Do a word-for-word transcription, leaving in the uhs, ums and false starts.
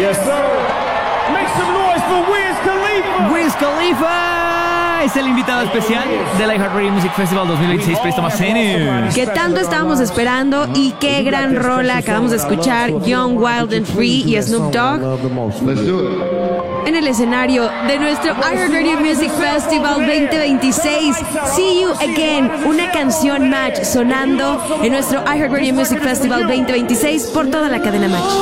Yes, sir. Make some noise for Wiz Khalifa. Wiz Khalifa es el invitado especial del iHeartRadio Music Festival dos mil veintiséis. Presta más N. Que tanto estábamos esperando y qué gran rola acabamos de escuchar. Young, Wild and Free y Snoop Dogg en el escenario de nuestro iHeartRadio Music Festival veinte veintiséis. See You Again, una canción Match sonando en nuestro iHeartRadio Music Festival veinte veintiséis por toda la cadena Match.